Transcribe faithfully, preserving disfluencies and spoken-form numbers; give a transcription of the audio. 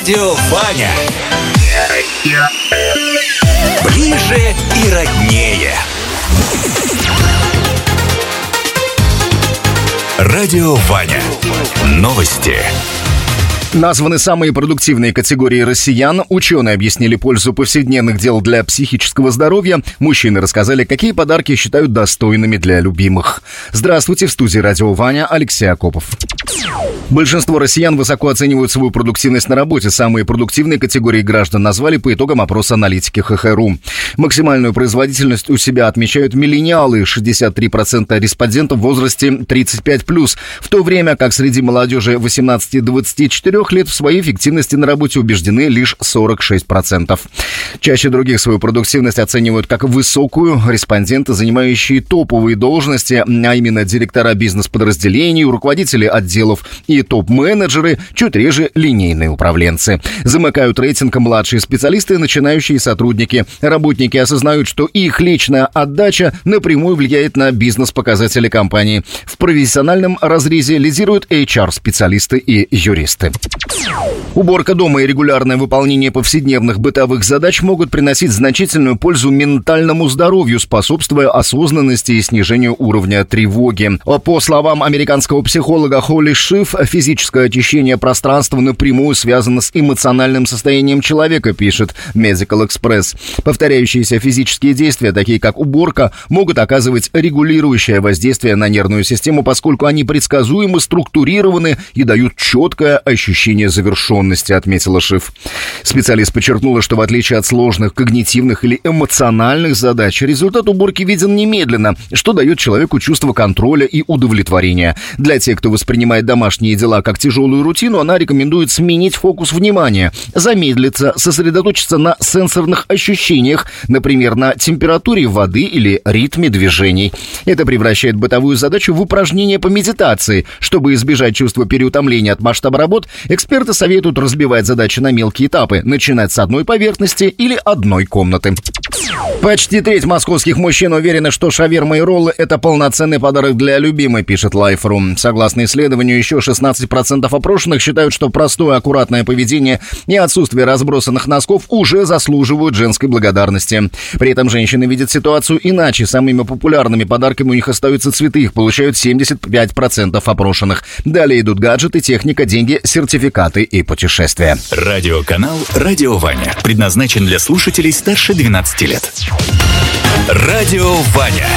Радио Ваня. Ближе и роднее. Радио Ваня. Новости. Названы самые продуктивные категории россиян. Ученые объяснили пользу повседневных дел для психического здоровья. Мужчины рассказали, какие подарки считают достойными для любимых. Здравствуйте, в студии Радио Ваня Алексей Акопов. Большинство россиян высоко оценивают свою продуктивность на работе. Самые продуктивные категории граждан назвали по итогам опроса аналитики ха ха ру. Максимальную производительность у себя отмечают миллениалы, шестьдесят три процента респондентов в возрасте тридцать пять плюс, в то время как среди молодежи восемнадцати-двадцати четырёх лет в своей эффективности на работе убеждены лишь сорок шесть процентов. Чаще других свою продуктивность оценивают как высокую респонденты, занимающие топовые должности, а именно директора бизнес-подразделений, руководители отделов и топ-менеджеры, чуть реже линейные управленцы. Замыкают рейтинг младшие специалисты и начинающие сотрудники. Работники осознают, что их личная отдача напрямую влияет на бизнес-показатели компании. В профессиональном разрезе лидируют эйч ар-специалисты и юристы. Уборка дома и регулярное выполнение повседневных бытовых задач могут приносить значительную пользу ментальному здоровью, способствуя осознанности и снижению уровня тревоги. По словам американского психолога Холли Шиф, физическое очищение пространства напрямую связано с эмоциональным состоянием человека, пишет Medical Express. Повторяющиеся физические действия, такие как уборка, могут оказывать регулирующее воздействие на нервную систему, поскольку они предсказуемы, структурированы и дают четкое ощущение завершенности, отметила Шиф. Специалист подчеркнула, что в отличие от сложных когнитивных или эмоциональных задач, результат уборки виден немедленно, что дает человеку чувство контроля и удовлетворения. Для тех, кто воспринимает домашние дела как тяжелую рутину, она рекомендует сменить фокус внимания, замедлиться, сосредоточиться на сенсорных ощущениях, например, на температуре воды или ритме движений. Это превращает бытовую задачу в упражнение по медитации. Чтобы избежать чувства переутомления от масштаба работ, эксперты советуют разбивать задачи на мелкие этапы, начинать с одной поверхности или одной комнаты. Почти треть московских мужчин уверены, что шаверма и роллы – это полноценный подарок для любимой, пишет Life точка ру. Согласно исследованию, еще шестнадцать процентов опрошенных считают, что простое, аккуратное поведение и отсутствие разбросанных носков уже заслуживают женской благодарности. При этом женщины видят ситуацию иначе. Самыми популярными подарками у них остаются цветы. Их получают семьдесят пять процентов опрошенных. Далее идут гаджеты, техника, деньги, сертификаты и путешествия. Радиоканал «Радио Ваня» предназначен для слушателей старше двенадцати лет. Радио Ваня.